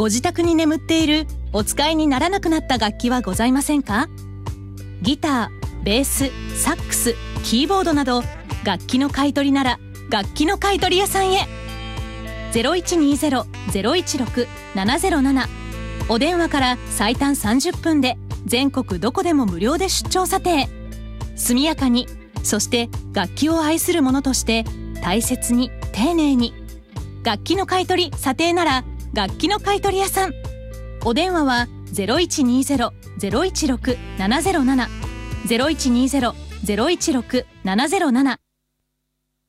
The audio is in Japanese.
ご自宅に眠っているお使いにならなくなった楽器はございませんか？ギター、ベース、サックス、キーボードなど楽器の買い取りなら楽器の買取屋さんへ。0120-016-707、お電話から最短30分で全国どこでも無料で出張査定。速やかに、そして楽器を愛する者として大切に丁寧に。楽器の買い取り査定なら楽器の買取屋さん。お電話は 0120-016-707 0120-016-707